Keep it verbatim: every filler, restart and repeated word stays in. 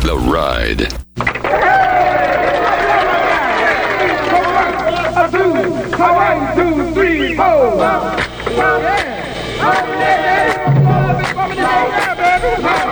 The Ride. A two, one, two, three, four. Yeah.